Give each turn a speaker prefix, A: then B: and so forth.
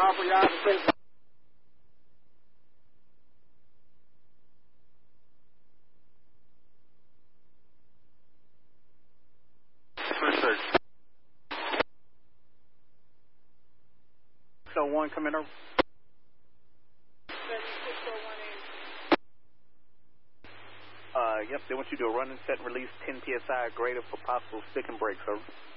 A: Alpha Yard to say.
B: Research. So one coming over.
C: 76018.
B: Yep, they want you to do a run and set and release 10 PSI greater for possible stick and break, sir.